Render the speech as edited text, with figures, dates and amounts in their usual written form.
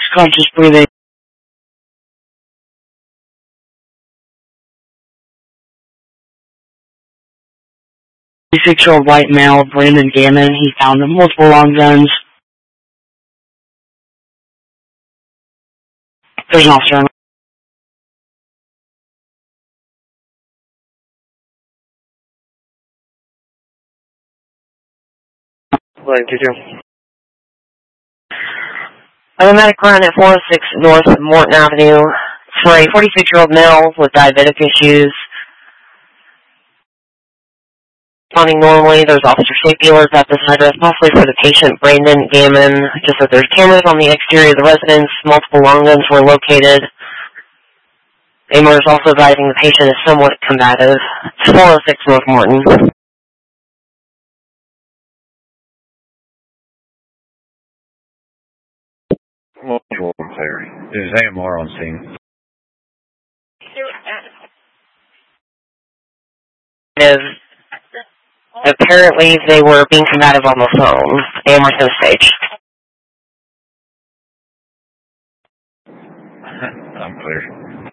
conscious breathing. 26-year-old white male, Brandon Gammon. He found multiple long guns. There's an officer on. Line 22. Automatic run at 406 North Morton Avenue for a 46-year-old male with diabetic issues. Responding normally, there's officer safety alerts at this address, possibly for the patient, Brandon Gammon. Just that there's cameras on the exterior of the residence. Multiple long guns were located. AMR is also advising the patient is somewhat combative. It's 406 North Morton. Clear. There's AMR on scene. Apparently, they were being combative on the phone. AMR's going to stage. I'm clear.